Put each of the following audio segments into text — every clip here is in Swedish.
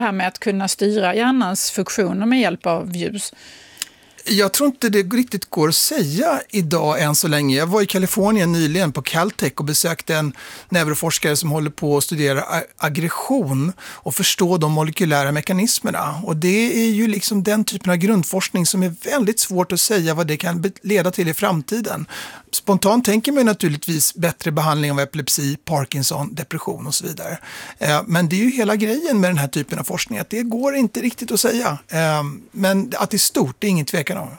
Det här med att kunna styra hjärnans funktioner med hjälp av ljus. Jag tror inte det riktigt går att säga idag än så länge. Jag var i Kalifornien nyligen på Caltech och besökte en neuroforskare som håller på att studera aggression och förstå de molekylära mekanismerna. Och det är ju liksom den typen av grundforskning som är väldigt svårt att säga vad det kan leda till i framtiden. Spontant tänker man naturligtvis bättre behandling av epilepsi, Parkinson, depression och så vidare. Men det är ju hela grejen med den här typen av forskning, att det går inte riktigt att säga. Men att det är stort, det är ingen tvekan om.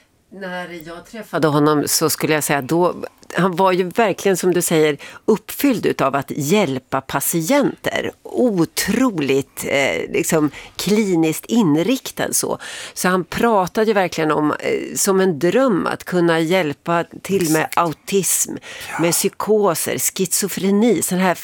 När jag träffade honom så skulle jag säga då, han var ju verkligen som du säger uppfylld av att hjälpa patienter. Otroligt liksom kliniskt inriktad så. Så han pratade ju verkligen om som en dröm att kunna hjälpa till med autism, med psykoser, schizofreni, sådana här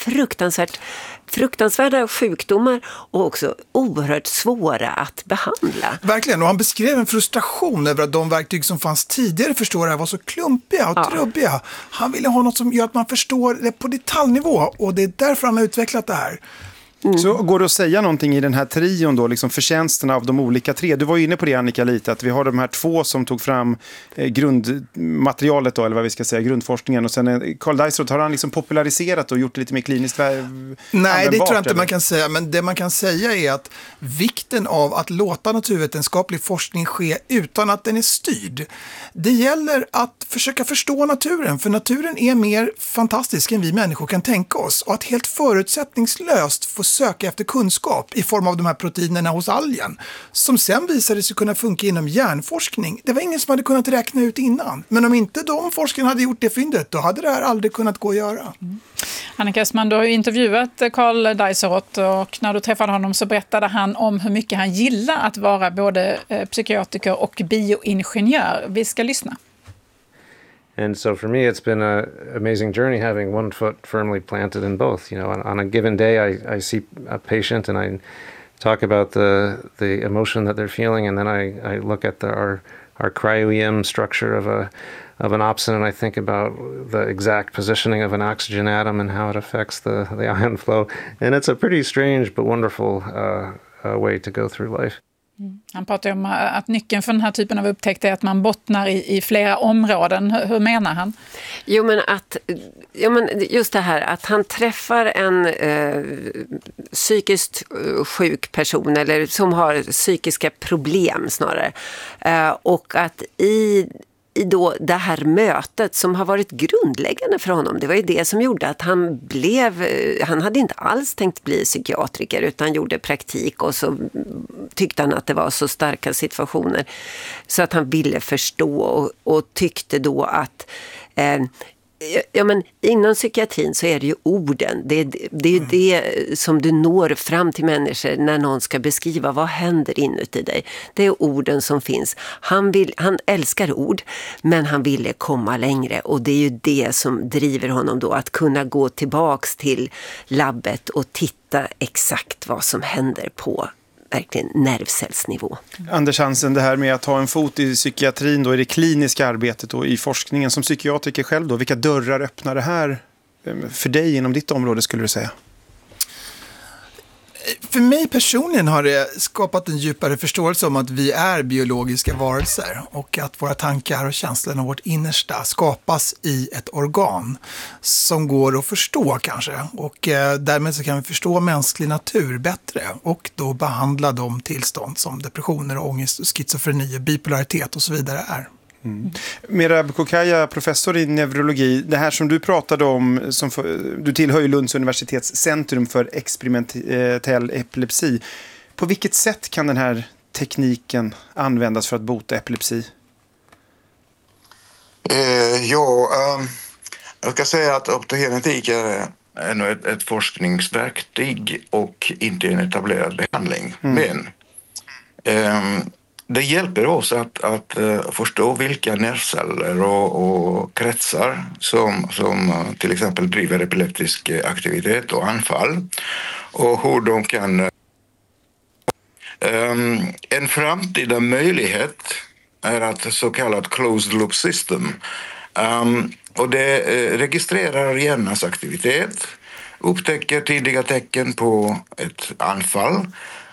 fruktansvärda sjukdomar och också oerhört svåra att behandla. Verkligen, och han beskrev en frustration över att de verktyg som fanns tidigare förstår det här var så klumpiga och trubbiga. Han ville ha något som gör att man förstår det på detaljnivå och det är därför han har utvecklat det här. Så går det att säga någonting i den här trion då, liksom förtjänsterna av de olika tre? Du var inne på det, Annika, lite, att vi har de här två som tog fram grundmaterialet då, eller vad vi ska säga, grundforskningen, och sen Carl Deisroth, har han liksom populariserat och gjort det lite mer kliniskt Nej, det tror jag inte man kan säga, men det man kan säga är att vikten av att låta naturvetenskaplig forskning ske utan att den är styrd. Det gäller att försöka förstå naturen, för naturen är mer fantastisk än vi människor kan tänka oss, och att helt förutsättningslöst få söka efter kunskap i form av de här proteinerna hos algen, som sen visade sig kunna funka inom hjärnforskning. Det var ingen som hade kunnat räkna ut innan. Men om inte de forskarna hade gjort det fyndet, då hade det här aldrig kunnat gå att göra. Annika Östman, du har ju intervjuat Carl Deisroth, och när du träffade honom så berättade han om hur mycket han gillar att vara både psykiatriker och bioingenjör. Vi ska lyssna. And so for me, it's been an amazing journey having one foot firmly planted in both. You know, on a given day, I see a patient and I talk about the emotion that they're feeling, and then I look at our cryo-EM structure of an opsin, and I think about the exact positioning of an oxygen atom and how it affects the ion flow. And it's a pretty strange but wonderful way to go through life. Han pratar om att nyckeln för den här typen av upptäckt är att man bottnar i flera områden. Hur menar han? Jo, men just det här att han träffar en psykiskt sjuk person, eller som har psykiska problem snarare, och att i då det här mötet som har varit grundläggande för honom, det var ju det som gjorde att han hade inte alls tänkt bli psykiatriker utan gjorde praktik, och så tyckte han att det var så starka situationer så att han ville förstå och tyckte då att men inom psykiatrin så är det ju orden. Det är ju det som du når fram till människor när någon ska beskriva vad händer inuti dig. Det är orden som finns. Han älskar ord, men han ville komma längre, och det är ju det som driver honom då att kunna gå tillbaks till labbet och titta exakt vad som händer på verkligen nervcellsnivå. Anders Hansen, det här med att ha en fot i psykiatrin då, i det kliniska arbetet och i forskningen som psykiatriker själv då, vilka dörrar öppnar det här för dig inom ditt område, skulle du säga? För mig personligen har det skapat en djupare förståelse om att vi är biologiska varelser och att våra tankar och känslor och vårt innersta skapas i ett organ som går att förstå kanske, och därmed så kan vi förstå mänsklig natur bättre och då behandla de tillstånd som depressioner, ångest, schizofreni, bipolaritet och så vidare är. Merab Kokaya, professor i neurologi, det här som du pratade om, du tillhör ju Lunds universitets centrum för experimentell epilepsi. På vilket sätt kan den här tekniken användas för att bota epilepsi? Jag ska säga att optogenetik är ett forskningsverktyg och inte en etablerad behandling. Men det hjälper oss att förstå vilka nervceller och kretsar som till exempel driver epileptisk aktivitet och anfall, och hur de kan... En framtida möjlighet är att så kallat closed loop system. Och det registrerar hjärnans aktivitet, upptäcker tidiga tecken på ett anfall